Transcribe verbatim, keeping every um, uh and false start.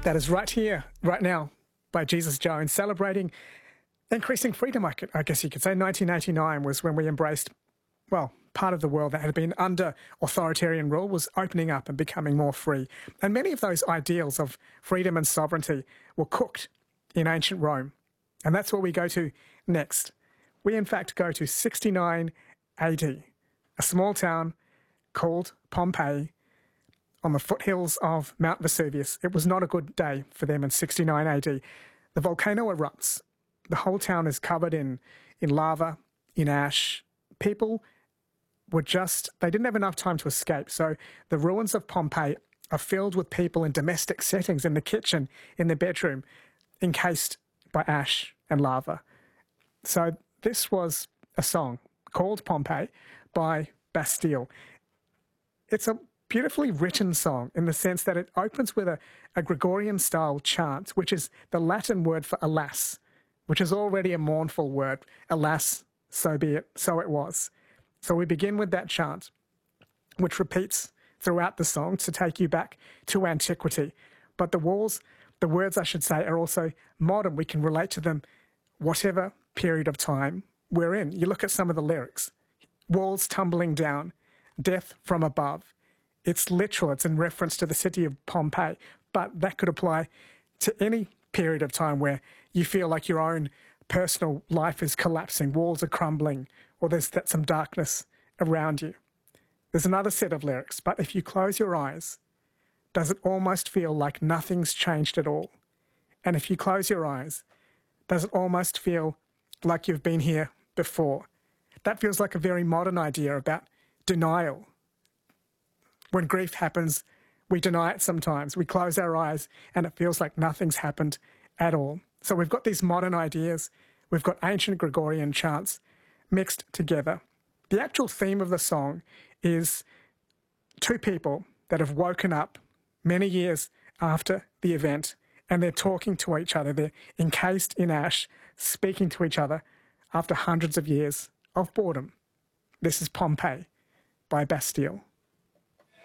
That is Right Here, Right Now by Jesus Jones, celebrating increasing freedom, I, could, I guess you could say. nineteen eighty-nine was when we embraced, well, part of the world that had been under authoritarian rule was opening up and becoming more free. And many of those ideals of freedom and sovereignty were cooked in ancient Rome. And that's where we go to next. We, in fact, go to sixty-nine A D, a small town called Pompeii on the foothills of Mount Vesuvius. It was not a good day for them in sixty-nine A D. The volcano erupts. The whole town is covered in, in lava, in ash. People were just, they didn't have enough time to escape. So the ruins of Pompeii are filled with people in domestic settings, in the kitchen, in the bedroom, encased by ash and lava. So this was a song called Pompeii by Bastille. It's a beautifully written song in the sense that it opens with a, a Gregorian-style chant, which is the Latin word for alas, which is already a mournful word. Alas, so be it, so it was. So we begin with that chant, which repeats throughout the song to take you back to antiquity. But the walls, the words I should say, are also modern. We can relate to them whatever period of time we're in. You look at some of the lyrics. Walls tumbling down, death from above. It's literal. It's in reference to the city of Pompeii. But that could apply to any period of time where you feel like your own personal life is collapsing, walls are crumbling, or there's that some darkness around you. There's another set of lyrics, but if you close your eyes, does it almost feel like nothing's changed at all? And if you close your eyes, does it almost feel like you've been here before? That feels like a very modern idea about denial. When grief happens, we deny it sometimes. We close our eyes and it feels like nothing's happened at all. So we've got these modern ideas. We've got ancient Gregorian chants mixed together. The actual theme of the song is two people that have woken up many years after the event and they're talking to each other. They're encased in ash, speaking to each other after hundreds of years of boredom. This is Pompeii by Bastille.